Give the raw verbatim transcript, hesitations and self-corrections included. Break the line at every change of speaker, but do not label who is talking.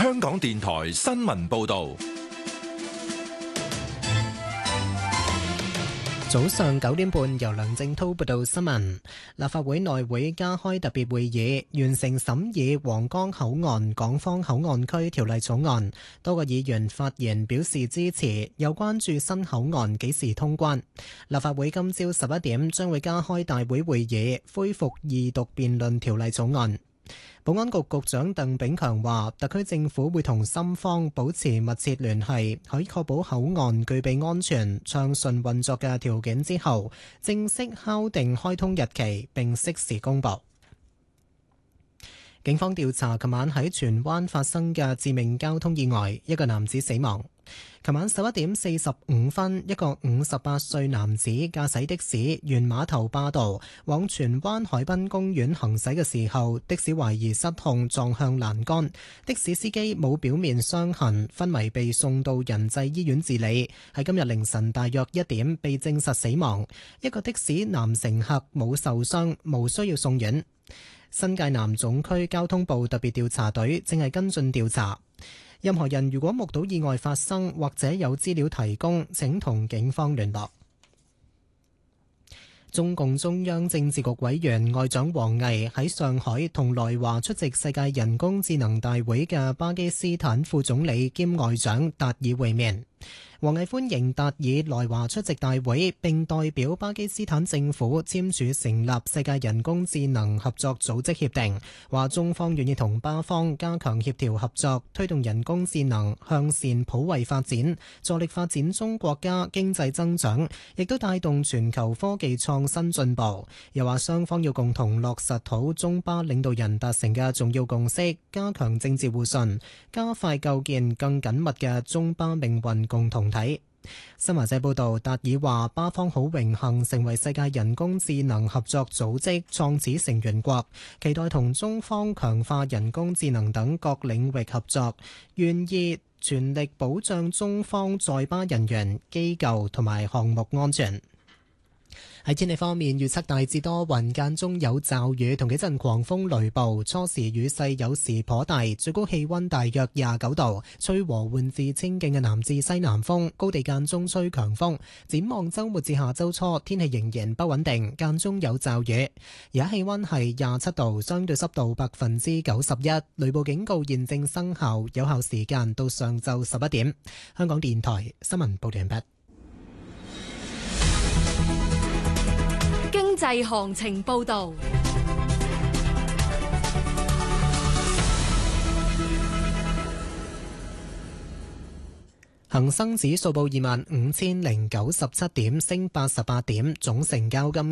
香港電台新聞報道。
早上九點半，由梁正濤報道新聞。立法會內會加開特別會議，完成審議皇崗口岸港方口岸區條例草案。多個議員發言表示支持，又關注新口岸幾時通關。立法會今朝十一點將會加開大會會議，恢復二讀辯論條例草案。保安局局長鄧炳強話，特區政府會同深方保持密切聯繫，喺確保口岸具備安全暢順運作嘅條件之後，正式敲定開通日期並適時公佈。警方調查琴晚喺荃灣發生嘅致命交通意外，一個男子死亡。琴晚十一點四十五分，一個五十八歲男子駕駛的士沿碼頭霸道往荃灣海濱公園行駛嘅時候，的士懷疑失控撞向欄杆，的士司機冇表面傷痕，昏迷被送到仁濟醫院治理，喺今日凌晨大約一點被證實死亡。一個的士男乘客冇受傷，無需要送院。新界南總區交通部特別調查隊正係跟進調查。任何人如果目睹意外發生或者有資料提供，請同警方聯絡。中共中央政治局委員外長王毅喺上海同來華出席世界人工智能大會嘅巴基斯坦副總理兼外長達爾會面。王毅歡迎達爾來華出席大會，並代表巴基斯坦政府簽署成立世界人工智能合作組織協定，話中方願意同巴方加強協調合作，推動人工智能向善普惠發展，助力發展中國家經濟增長，亦都帶動全球科技創新進步。又話雙方要共同落實好中巴領導人達成嘅重要共識，加強政治互信，加快構建更緊密嘅中巴命運共同體。新華社報道，達爾話巴方好榮幸成為世界人工智能合作組織創始成員國，期待同中方強化人工智能等各領域合作，願意全力保障中方在巴人員、機構同埋項目安全。喺天氣方面，預測大致多雲，間中有驟雨同幾陣狂風雷暴，初時雨勢有時頗大，最高氣溫大約廿九度，吹和緩至清勁嘅南至西南風，高地間中吹強風。展望週末至下週初，天氣仍然不穩定，間中有驟雨。而家氣溫係廿七度，相對濕度百分之九十一，雷暴警告現正生效，有效時間到上晝十一點。香港電台新聞報道完畢。
經濟行情報道，
恒生指數報二萬五千零九十七點，升八十八點，總成交金